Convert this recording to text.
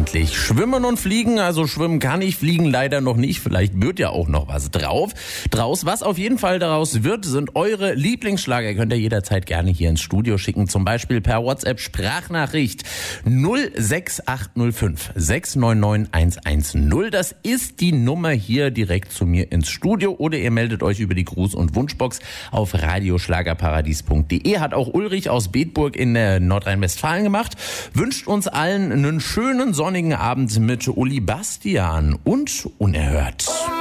selbstverständlich. Schwimmen und fliegen, also schwimmen kann ich, fliegen leider noch nicht. Vielleicht wird ja auch noch was draus. Was auf jeden Fall daraus wird, sind eure Lieblingsschlager. Ihr könnt ihr jederzeit gerne hier ins Studio schicken, zum Beispiel per WhatsApp-Sprachnachricht 06805 699 110. Das ist die Nummer hier direkt zu mir ins Studio. Oder ihr meldet euch über die Gruß- und Wunschbox auf radioschlagerparadies.de. Hat auch Ulrich aus Bedburg in Nordrhein-Westfalen gemacht. Wünscht uns allen einen schönen sonnigen Abend mit Uli Bastian und Unerhört.